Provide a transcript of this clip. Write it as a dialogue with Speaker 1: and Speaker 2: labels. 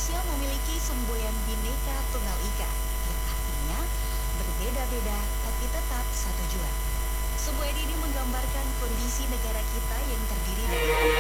Speaker 1: Indonesia memiliki semboyan Bhinneka Tunggal Ika, yang artinya berbeda-beda tapi tetap satu tujuan. Semboyan ini menggambarkan kondisi negara kita yang terdiri dari